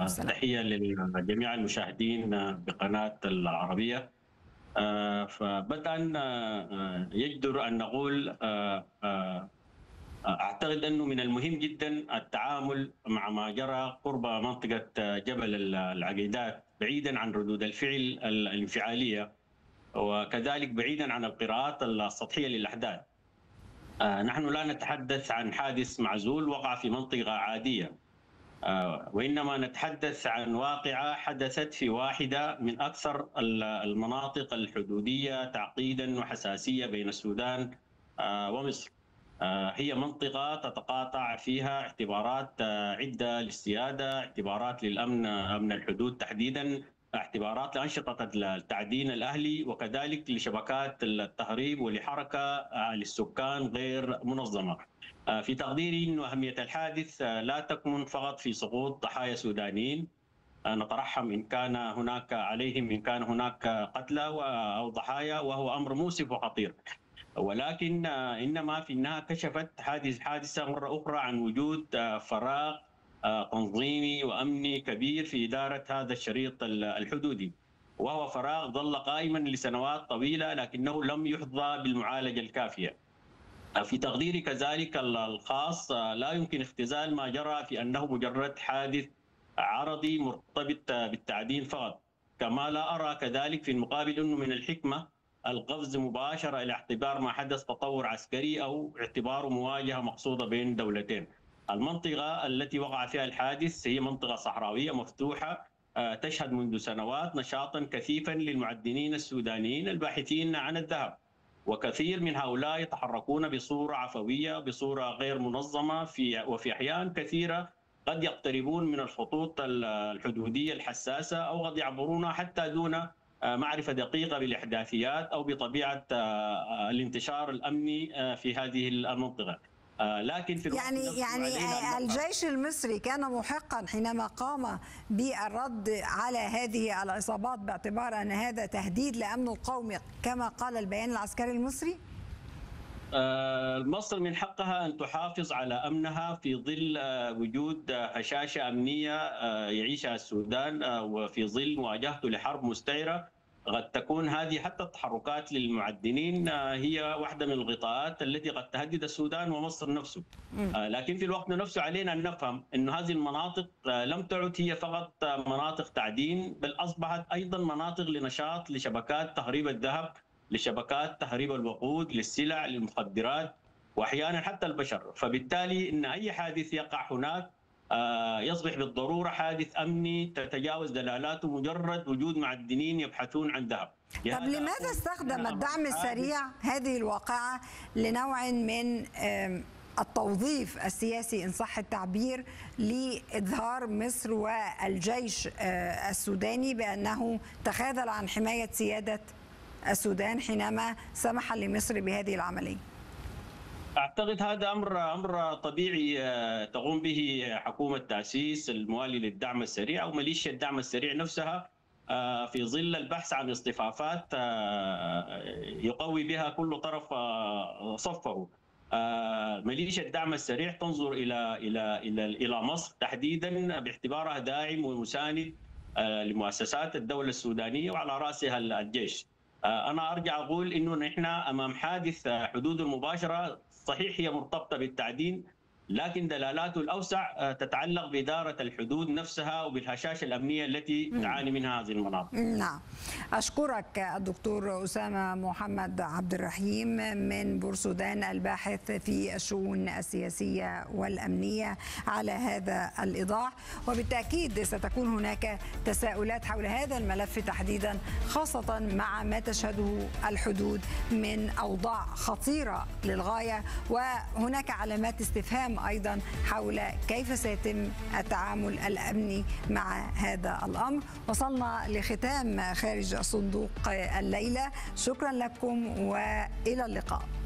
السلام. تحية لجميع المشاهدين بقناة العربية. فبدءا يجدر أن نقول أعتقد أنه من المهم جدا التعامل مع ما جرى قرب منطقة جبل العقيدات بعيدا عن ردود الفعل الانفعالية، وكذلك بعيدا عن القراءات السطحية للأحداث. نحن لا نتحدث عن حادث معزول وقع في منطقة عادية، وإنما نتحدث عن واقعة حدثت في واحدة من أكثر المناطق الحدودية تعقيدا وحساسية بين السودان ومصر. هي منطقة تتقاطع فيها اعتبارات عدة للسيادة، اعتبارات للأمن، أمن الحدود تحديدا، اعتبارات لأنشطة التعدين الأهلي، وكذلك لشبكات التهريب ولحركة للسكان غير منظمة. في تقديري أن أهمية الحادث لا تكمن فقط في سقوط ضحايا سودانيين، نترحم إن كان هناك عليهم، إن كان هناك قتلى أو ضحايا، وهو أمر مؤسف وخطير، ولكن إنما في أنها كشفت حادثة مرة أخرى عن وجود فراغ تنظيمي وأمني كبير في إدارة هذا الشريط الحدودي، وهو فراغ ظل قائما لسنوات طويلة لكنه لم يحظى بالمعالجة الكافية. في تقديري كذلك الخاص لا يمكن اختزال ما جرى في أنه مجرد حادث عرضي مرتبط بالتعدين فقط، كما لا أرى كذلك في المقابل أنه من الحكمة القفز مباشرة إلى اعتبار ما حدث تطور عسكري أو اعتباره مواجهة مقصودة بين دولتين. المنطقة التي وقع فيها الحادث هي منطقة صحراوية مفتوحة تشهد منذ سنوات نشاطا كثيفا للمعدنين السودانيين الباحثين عن الذهب، وكثير من هؤلاء يتحركون بصورة عفوية، بصورة غير منظمة، وفي أحيان كثيرة قد يقتربون من الخطوط الحدودية الحساسة، أو قد يعبرونها حتى دون معرفة دقيقة بالإحداثيات أو بطبيعة الانتشار الأمني في هذه المنطقة. لكن في يعني الجيش المصري كان محقا حينما قام بالرد على هذه العصابات باعتبار أن هذا تهديد لأمن القومي كما قال البيان العسكري المصري؟ مصر من حقها أن تحافظ على أمنها في ظل وجود هشاشة أمنية يعيشها السودان، وفي ظل مواجهته لحرب مستعرة. قد تكون هذه حتى التحركات للمعدنين هي واحدة من الغطاءات التي قد تهدد السودان ومصر نفسه. لكن في الوقت نفسه علينا أن نفهم أن هذه المناطق لم تعد هي فقط مناطق تعدين، بل أصبحت أيضا مناطق لنشاط لشبكات تهريب الذهب، لشبكات تهريب الوقود، للسلع، للمخدرات، وأحيانا حتى البشر. فبالتالي أن أي حادث يقع هناك يصبح بالضرورة حادث أمني تتجاوز دلالاته مجرد وجود معدنين يبحثون عن ذهب. طب لماذا استخدم الدعم السريع هذه الواقعة لنوع من التوظيف السياسي إن صح التعبير لإظهار مصر والجيش السوداني بأنه تخاذل عن حماية سيادة السودان حينما سمح لمصر بهذه العملية؟ أعتقد هذا أمر طبيعي تقوم به حكومة تأسيس الموالي للدعم السريع أو ميليشيا الدعم السريع نفسها، في ظل البحث عن اصطفافات يقوي بها كل طرف صفه. ميليشيا الدعم السريع تنظر إلى مصر تحديدا باعتبارها داعم ومساند لمؤسسات الدولة السودانية وعلى رأسها الجيش. أنا أرجع أقول إنه نحن أمام حادث حدود المباشرة، صحيح هي مرتبطة بالتعدين، لكن دلالاته الأوسع تتعلق بإدارة الحدود نفسها وبالهشاشة الأمنية التي تعاني منها هذه المناطق. نعم، أشكرك الدكتور أسامة محمد عبد الرحيم من بورسودان، الباحث في الشؤون السياسية والأمنية، على هذا الإيضاح. وبالتأكيد ستكون هناك تساؤلات حول هذا الملف تحديدا، خاصة مع ما تشهده الحدود من أوضاع خطيرة للغاية، وهناك علامات استفهام أيضا حول كيف سيتم التعامل الأمني مع هذا الأمر. وصلنا لختام خارج الصندوق الليلة، شكرا لكم وإلى اللقاء.